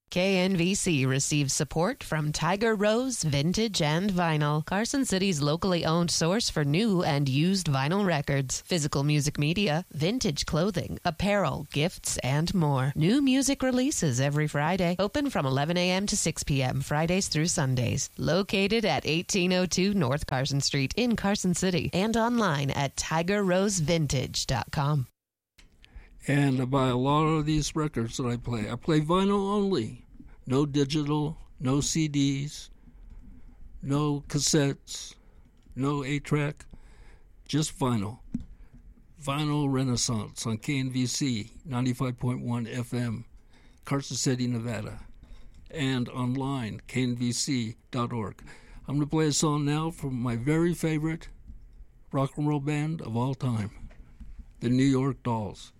KNVC receives support from Tiger Rose Vintage and Vinyl, Carson City's locally owned source for new and used vinyl records, physical music media, vintage clothing, apparel, gifts, and more. New music releases every Friday. Open from 11 a.m. to 6 p.m. Fridays through Sundays. Located at 1802 North Carson Street in Carson City and online at tigerrosevintage.com. And I buy a lot of these records that I play. I play vinyl only. No digital, no CDs, no cassettes, no 8-track, just vinyl. Vinyl Renaissance on KNVC 95.1 FM, Carson City, Nevada. And online, knvc.org. I'm going to play a song now from my very favorite rock and roll band of all time, the New York Dolls.